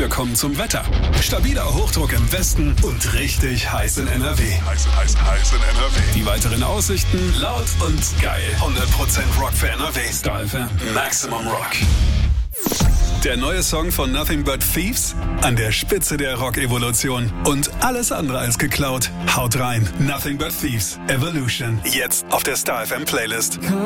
Wir kommen zum Wetter. Stabiler Hochdruck im Westen und richtig heiß in NRW. Heiß in NRW. Die weiteren Aussichten laut und geil. 100% Rock für NRW. Star FM. Maximum Rock. Der neue Song von Nothing But Thieves an der Spitze der Rock-Evolution. Und alles andere als geklaut. Haut rein. Nothing But Thieves. Evolution. Jetzt auf der Star FM Playlist.